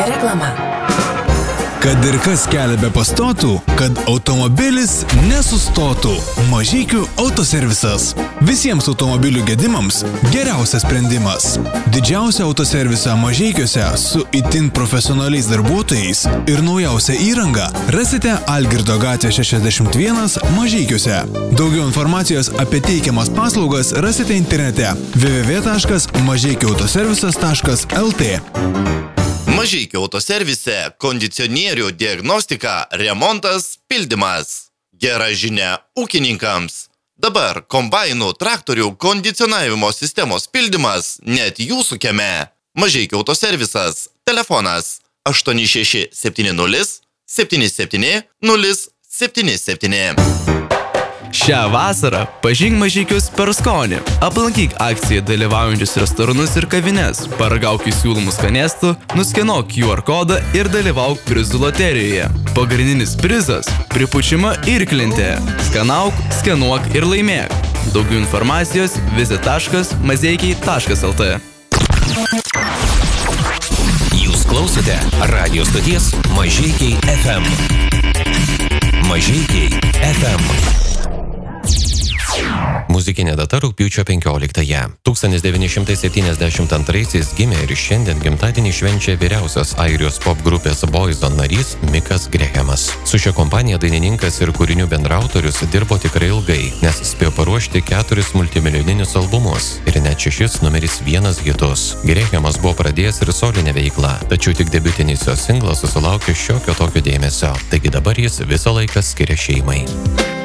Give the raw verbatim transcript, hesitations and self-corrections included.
Reklama. Kad ir kas kelią be pastotų, kad automobilis nesustotų. Mažeikių autoservisas. Visiems automobilių gedimams geriausias sprendimas. Didžiausia autoservisą Mažeikiuose su itin profesionaliais darbuotojais ir naujausia įranga rasite Algirdo gatvė šešiasdešimt vienas Mažeikiuose. Daugiau informacijos apie teikiamas paslaugas rasite internete w w w taškas mažeikiautoservisas taškas l t. Mažeikių autoservise kondicionierių diagnostika, remontas, pildymas. Gera žinia ūkininkams. Dabar kombainų, traktorių kondicionavimo sistemos pildymas net jūsų kieme. Mažeikių autoservisas. Telefonas aštuoni šeši septyni nulis septyni septyni nulis septyni septyni. Šią vasarą pažink Mažeikius per skonį. Aplankyk akciją dalyvaujančius restoranus ir kavines, paragauk siūlomų skanėstų, nuskenuok Q R kodą ir dalyvauk prizų loterijoje. Pagrindinis prizas – pripučiama irklentė. Skanauk, skenuok ir laimėk. Daugiau informacijos visit taškas mazeikiai taškas l t. Jūs klausote radio stoties Mažeikiai F M. Mažeikiai F M. Muzikinė data rugpjūčio penkioliktąją. tūkstantis devyni šimtai septyniasdešimt antraisiais gimė ir šiandien gimtadienį švenčia vyriausios airijos pop grupės Boyzone narys Mikas Grehamas. Su šia kompanija dainininkas ir kūrinių bendrautorius dirbo tikrai ilgai, nes spėjo paruošti keturis multimilijoninius albumus ir net šešis numeris vienas hitus. Grehamas buvo pradėjęs ir solinę veiklą, tačiau tik debiutinis jo singlas susilaukė šiokio tokio dėmesio, taigi dabar jis visą laiką skiria šeimai.